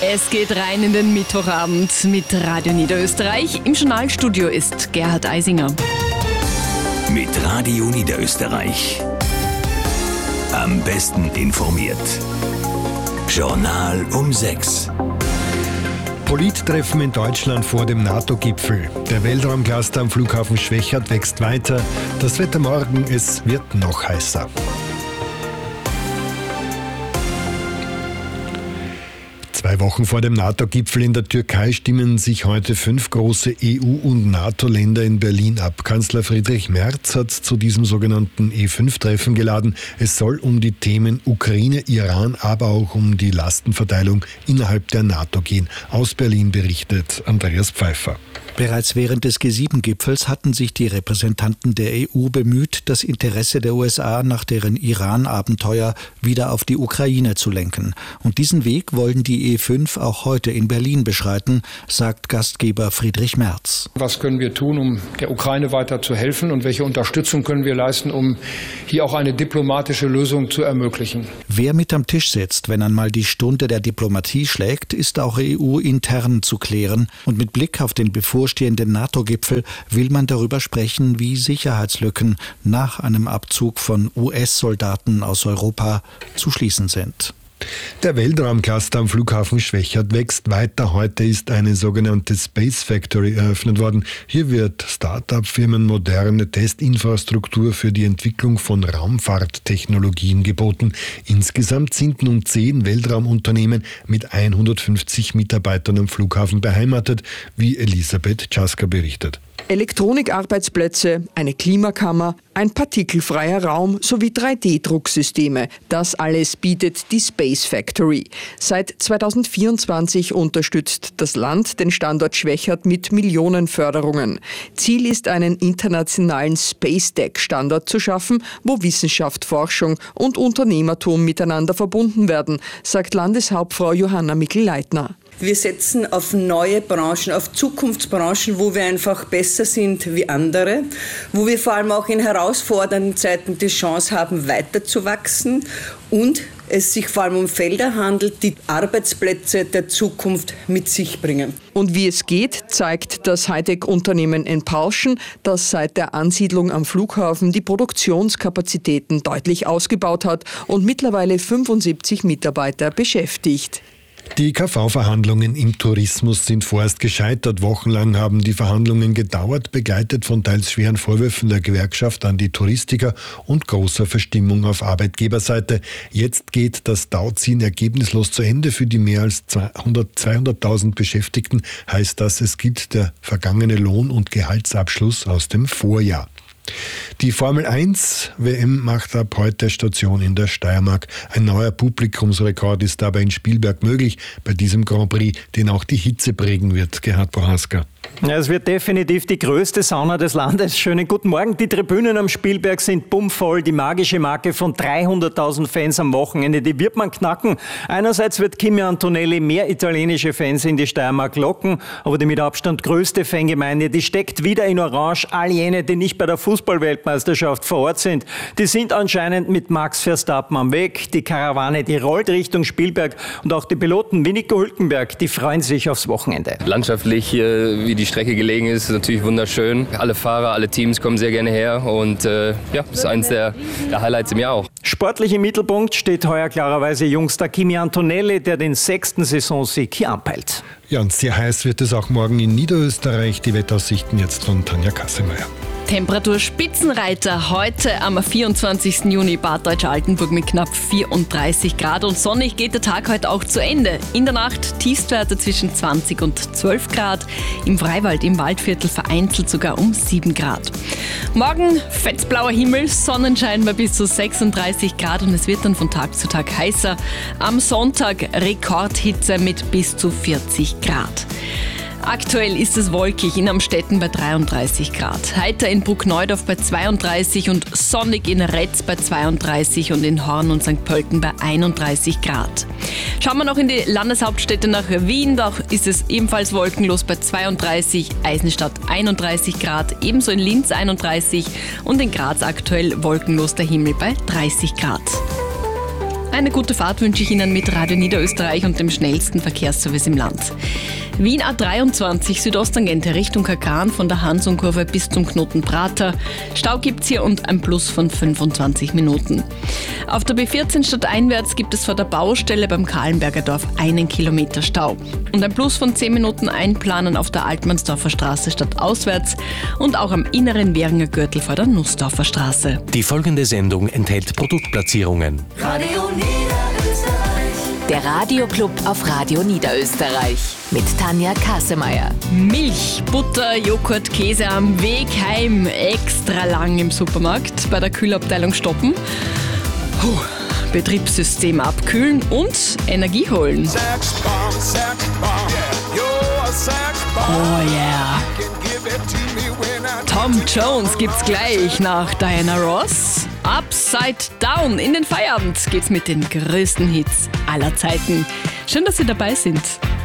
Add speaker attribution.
Speaker 1: Es geht rein in den Mittwochabend mit Radio Niederösterreich. Im Journalstudio ist Gerhard Eisinger.
Speaker 2: Mit Radio Niederösterreich. Am besten informiert. Journal um 6.
Speaker 3: Polittreffen in Deutschland vor dem NATO-Gipfel. Der Weltraumcluster am Flughafen Schwechat wächst weiter. Das Wetter morgen, es wird noch heißer. Zwei Wochen vor dem NATO-Gipfel in der Türkei stimmen sich heute 5 große EU- und NATO-Länder in Berlin ab. Kanzler Friedrich Merz hat zu diesem sogenannten E5-Treffen geladen. Es soll um die Themen Ukraine, Iran, aber auch um die Lastenverteilung innerhalb der NATO gehen. Aus Berlin berichtet Andreas Pfeiffer.
Speaker 4: Bereits während des G7-Gipfels hatten sich die Repräsentanten der EU bemüht, das Interesse der USA nach deren Iran-Abenteuer wieder auf die Ukraine zu lenken. Und diesen Weg wollen die E5 auch heute in Berlin beschreiten, sagt Gastgeber Friedrich Merz.
Speaker 5: Was können wir tun, um der Ukraine weiter zu helfen, und welche Unterstützung können wir leisten, um hier auch eine diplomatische Lösung zu ermöglichen?
Speaker 4: Wer mit am Tisch sitzt, wenn einmal die Stunde der Diplomatie schlägt, ist auch EU-intern zu klären. Und mit Blick auf den bevorstehenden NATO-Gipfel will man darüber sprechen, wie Sicherheitslücken nach einem Abzug von US-Soldaten aus Europa zu schließen sind.
Speaker 3: Der Weltraumcluster am Flughafen Schwechat wächst weiter. Heute ist eine sogenannte Space Factory eröffnet worden. Hier wird Start-up-Firmen moderne Testinfrastruktur für die Entwicklung von Raumfahrttechnologien geboten. Insgesamt sind nun 10 Weltraumunternehmen mit 150 Mitarbeitern am Flughafen beheimatet, wie Elisabeth Czaska berichtet.
Speaker 6: Elektronikarbeitsplätze, eine Klimakammer, ein partikelfreier Raum sowie 3D-Drucksysteme. Das alles bietet die Space Factory. Seit 2024 unterstützt das Land den Standort Schwechat mit Millionenförderungen. Ziel ist, einen internationalen Space Tech-Standort zu schaffen, wo Wissenschaft, Forschung und Unternehmertum miteinander verbunden werden, sagt Landeshauptfrau Johanna Mikl-Leitner.
Speaker 7: Wir setzen auf neue Branchen, auf Zukunftsbranchen, wo wir einfach besser sind wie andere, wo wir vor allem auch in herausfordernden Zeiten die Chance haben, weiterzuwachsen und es sich vor allem um Felder handelt, die Arbeitsplätze der Zukunft mit sich bringen.
Speaker 6: Und wie es geht, zeigt das Hightech-Unternehmen Enpulsion, das seit der Ansiedlung am Flughafen die Produktionskapazitäten deutlich ausgebaut hat und mittlerweile 75 Mitarbeiter beschäftigt.
Speaker 3: Die KV-Verhandlungen im Tourismus sind vorerst gescheitert. Wochenlang haben die Verhandlungen gedauert, begleitet von teils schweren Vorwürfen der Gewerkschaft an die Touristiker und großer Verstimmung auf Arbeitgeberseite. Jetzt geht das Tauziehen ergebnislos zu Ende. Für die mehr als 200.000 Beschäftigten heißt das, es gilt der vergangene Lohn- und Gehaltsabschluss aus dem Vorjahr. Die Formel 1 WM macht ab heute Station in der Steiermark. Ein neuer Publikumsrekord ist dabei in Spielberg möglich, bei diesem Grand Prix, den auch die Hitze prägen wird. Gerhard Prohaska.
Speaker 8: Ja, es wird definitiv die größte Sauna des Landes. Schönen guten Morgen. Die Tribünen am Spielberg sind bummvoll. Die magische Marke von 300.000 Fans am Wochenende, die wird man knacken. Einerseits wird Kimi Antonelli mehr italienische Fans in die Steiermark locken, aber die mit Abstand größte Fangemeinde, die steckt wieder in Orange. All jene, die nicht bei der Fußball-Weltmeisterschaft vor Ort sind, die sind anscheinend mit Max Verstappen am Weg. Die Karawane, die rollt Richtung Spielberg, und auch die Piloten wie Nico Hülkenberg, die freuen sich aufs Wochenende.
Speaker 9: Landschaftlich hier, wie die Strecke gelegen ist natürlich wunderschön. Alle Fahrer, alle Teams kommen sehr gerne her und ist eines der Highlights im Jahr auch.
Speaker 8: Sportlich im Mittelpunkt steht heuer klarerweise Jungster Kimi Antonelli, der den 6. Saisonsieg hier anpeilt.
Speaker 3: Ja, und sehr heiß wird es auch morgen in Niederösterreich. Die Wettaussichten jetzt von Tanja Kassemeyer.
Speaker 1: Temperaturspitzenreiter heute am 24. Juni Bad Deutsch-Altenburg mit knapp 34 Grad und sonnig geht der Tag heute auch zu Ende. In der Nacht Tiefstwerte zwischen 20 und 12 Grad, im Freiwald, im Waldviertel vereinzelt sogar um 7 Grad. Morgen fetzblauer Himmel, Sonnenschein bei bis zu 36 Grad und es wird dann von Tag zu Tag heißer. Am Sonntag Rekordhitze mit bis zu 40 Grad. Aktuell ist es wolkig in Amstetten bei 33 Grad, heiter in Bruckneudorf bei 32 und sonnig in Retz bei 32 und in Horn und St. Pölten bei 31 Grad. Schauen wir noch in die Landeshauptstädte nach Wien, da ist es ebenfalls wolkenlos bei 32, Eisenstadt 31 Grad, ebenso in Linz 31 und in Graz aktuell wolkenlos der Himmel bei 30 Grad. Eine gute Fahrt wünsche ich Ihnen mit Radio Niederösterreich und dem schnellsten Verkehrsservice im Land. Wien A23 Südosttangente Richtung Kakran von der Hansung-Kurve bis zum Knoten Prater. Stau gibt's hier und ein Plus von 25 Minuten. Auf der B14 stadteinwärts gibt es vor der Baustelle beim Kahlenberger Dorf 1 Kilometer Stau. Und ein Plus von 10 Minuten einplanen auf der Altmannsdorfer Straße stadtauswärts und auch am inneren Währinger Gürtel vor der Nussdorfer Straße.
Speaker 10: Die folgende Sendung enthält Produktplatzierungen.
Speaker 11: Radio Niederösterreich. Der Radioclub auf Radio Niederösterreich mit Tanja Kasemeyer.
Speaker 1: Milch, Butter, Joghurt, Käse am Weg heim extra lang im Supermarkt bei der Kühlabteilung stoppen. Betriebssystem abkühlen und Energie holen. Oh yeah. Tom Jones gibt's gleich nach Diana Ross. Upside Down. In den Feierabend geht's mit den größten Hits aller Zeiten. Schön, dass Sie dabei sind.